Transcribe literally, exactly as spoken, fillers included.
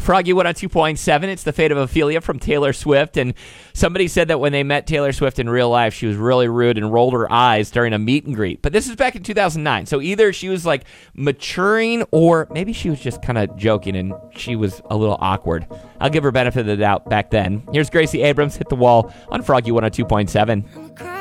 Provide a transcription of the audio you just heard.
Froggy one oh two point seven. It's the fate of Ophelia from Taylor Swift. And somebody said that when they met Taylor Swift in real life, she was really rude and rolled her eyes during a meet and greet. But this is back in two thousand nine. So either she was like maturing or maybe she was just kind of joking and she was a little awkward. I'll give her benefit of the doubt back then. Here's Gracie Abrams, Hit the Wall on Froggy one oh two point seven.